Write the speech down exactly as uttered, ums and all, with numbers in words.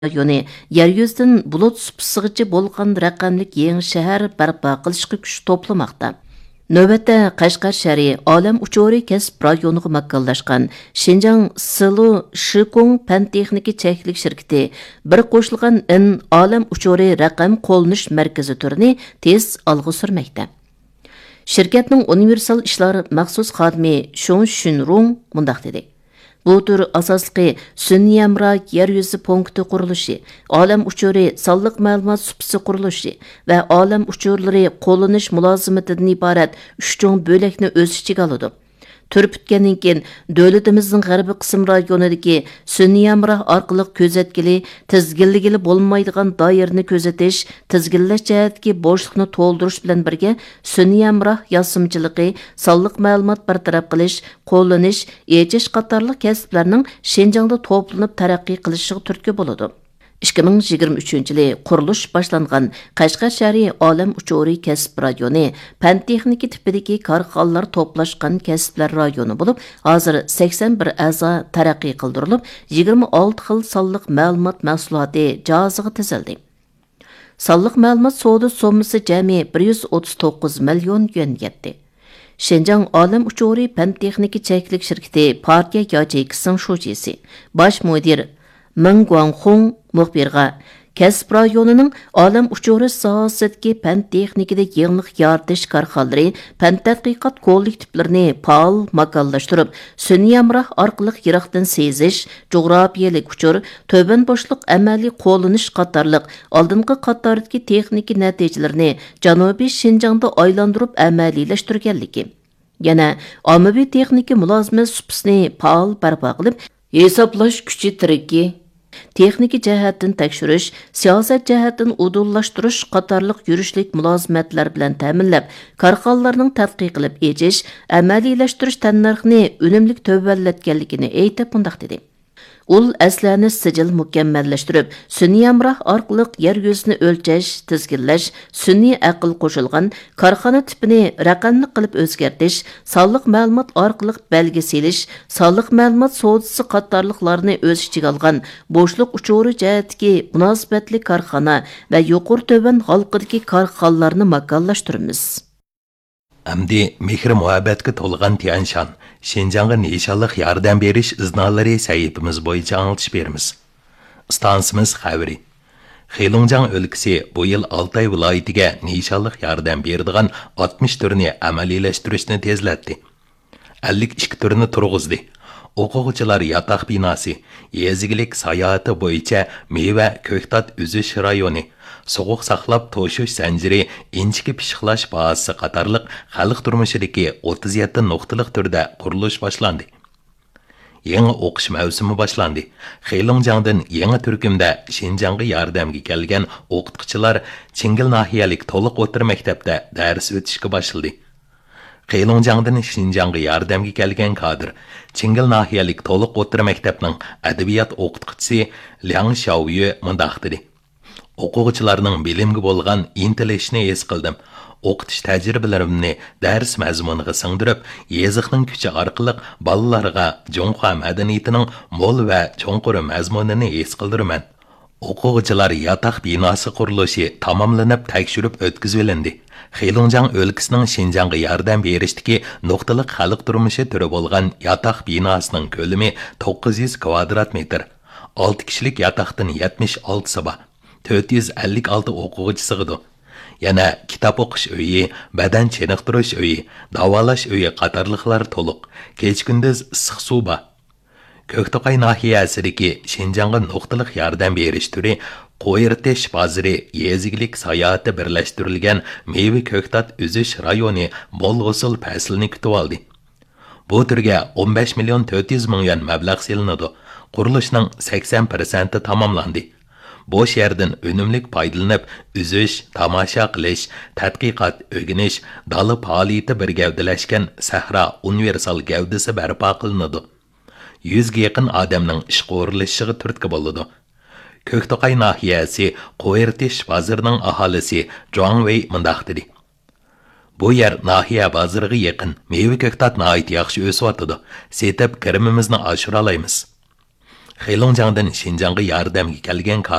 rayoni yer yuzidan bulut supsig'ichi bo'lgan raqamlik yangi shahar barpo qilishga kuch to'plamoqda. Növbətdə Qashqar shahri Olam uchori kasb rayoniga makonlashgan Xinjiang Silu Shikong pan texnika cheklik shirkati bir qo'shilgan in Olam uchori raqam qo'llanish markazi turini tez olg'a surmoqda. Shirkatning universal ishlar maxsus xodimi Shong Shunrong mundaq dedi. Bu tür asaslıqı Sünni Amra yer yüzü punktu quruluşu, Olam uchori sonliq ma'lumot supisi qurulushi va olam uchorlari qo'llanish mulozimatidan iborat uch cho'ng bo'lakni o'z ichiga oladi. Turib bitgandan keyin davlatimizning g'arbiy qism rayonidagi Sünni Amra orqali ko'zatkili, tizginligili bo'lmaydigan doirani kuzatish, tizginlash jihatdagi bo'shliqni to'ldirish bilan birga Sünni Amra yosimchiligi, sonliq ma'lumot bartaraf qilish, qo'llanish, echish qatorliq kasblarning Xinjiangda to'planib taraqqiy qilishiga turtki bo'ladi. ikki ming yigirma uchinchi yili qurilish boshlangan Qashqar shahri Olam uchori kasb rayoni pan texnika tipidagi korxonalar to'plashgan kasblar rayoni bo'lib, hozir sakson bir a'zo taraqqiy qildirilib, yigirma olti xil sonliq ma'lumot mahsuloti joziga tizildi. Sonliq ma'lumot savdo sommasi jami bir yuz o'ttiz to'qqiz million yuan yetdi. Xinjiang Olam uchori pan texnika cheklik shirkati partiya yacheykining shujisi, bosh mudir Meng Guanghong muxbirga kasb rayonining olam uchori sohasidagi pan texnikada yangilik yaratish korxonalari pan tadqiqot kollektivlarini faol makonlashtirib, sun'iy amroh orqali yiroqdan sezish, jo'grafiyalik uchur, to'ban bo'shliq amaliy qo'llanish qatorliq oldingi qatordagi texnika natijalarini Janubiy Xinjiangda aylantirib amaliylashtirganligi. Yana ommaviy texnika mulozimat supisini faol barpo qilib, hisoblash kuchi tiriki texnika jihatdan tekshirish, siyosat jihatdan udullashtirush qatorliq yurishlik mulozimatlar bilan ta'minlab, korxonalarning tadqiq qilib echish, amaliylashtirish tannarxini unumli tövballatganligini aytib bundaq dedi. Ul aslarni sijil mukammallashtirib, sun'iy amroh orqali yer yuzini o'lchash, tizginlash, sun'iy aql qo'shilgan korxona tipini raqamli qilib o'zgartish, sonliq ma'lumot orqali belgi selish, sonliq ma'lumot savdosi qatorliqlarni o'z ichiga olgan bo'shliq uchori jihatdagi munosabatli korxona va yuqori to'ban xalqidagi korxonalarni makonlashtiramiz. Әмді мехір muhabbatga to'lgan Tianshan, Xinjiangga nishonliq yordam berish iznolari saytimiz bo'yicha anglitish beramiz. Stansimiz xabari. Xilongjiang o'lkasi bu yil Altay viloyatiga nishonliq yordam beradigan oltmish turni amaliylashtiriishni tezlatdi. ellik ikki turni turg'izdi. O'quvchilar yotoq binosi, yezigilik sayohati bo'yicha meva ko'ktat uzish rayoni, soğuq saqlab to'shish zanjiri, inchiki pishiqlash bazasi qatorliq xalq turmushidagi o'ttiz yetti nuqtaliq turda qurilish boshlandi. Yangi o'qish mavsumi boshlandi. Xilongjiangdan yangi turkumda Xinjiangga yordamga kelgan o'qituvchilar Chingil nahiyalik to'liq o'tir maktabda dars o'tishga boshladi. Xilongjiangdan Xinjiangga yordamga kelgan kadr Chingil nahiyalik to'liq o'tir maktabning adabiyot o'qituvchisi Liang Xiaoyu mundaq dedi. O'quvchilarning bilimga bo'lgan intilishini his qildim. O'qitish tajribalarimni dars mazmuniga singdirib, yeziqning kuchi orqali bolalarga Jonghua madaniyatining mo'l va cho'nqur mazmunini his qildiraman. O'quvchilar yotoq binosi qurilishi tamomlanib tekshirib o'tkazilindi. Xilongjiang o'lkasining Xinjiangga yordam berishdagi nuqtaliq xalq turmushi turi bo'lgan yotoq binosining ko'lami to'qqiz yuz kvadrat metr. olti kishilik yotoqdan yetmish olti bor. to'rt yuz ellik olti o'quvchi sig'idi. Yana kitob o'qish uyi, badan chiniqtirish uyi, davolash uyi qatorliqlar to'liq. Kech-kunduz issiq suv bor. Ko'kto'qay nahiyasidagi Xinjiangga nuqtaliq yordam berish turi qo'yirtish bozori, yezigilik sayohati birlashtirilgan meva ko'ktat uzish rayoni bo'lg'usul faslini kutib oldi. Bu turga o'n besh million to'rt yuz ming yuan mablag' selinadi. Qurilishning sakson foizi tamomlandi. Boş yerden önümlük paydalanıp, üzüş, tamasha qilish, tadqiqot, o'rganish, dali faoliyati bir gavdalashgan sahra universal gavdasi barpo qilinadi. yuzga yaqin odamning ishga o'rnatishiga turtki bo'ladi. Ko'kto'qay nahiyasi Qo'yirtish bozorining aholisi Zhuangwei mundaq dedi. Bu yer nahiya bozoriga yaqin, meva ko'ktat nihoyat yaxshi o'syotidi. Setib kirimimizni oshira olamiz. Xeylongjiangdan Xinjiangga yordamga kelgan